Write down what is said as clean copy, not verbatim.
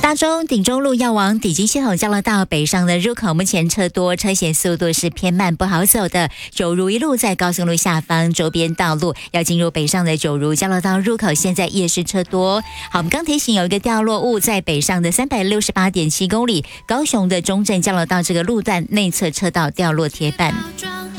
大中顶中路要往底基系统交流道北上的入口，目前车多，车行速度是偏慢，不好走的。九如一路在高速路下方周边道路，要进入北上的九如交流道入口，现在夜市车多。好，我们刚提醒有一个掉落物在北上的368.7公里，高雄的中正交流道这个路段内侧车道掉落铁板。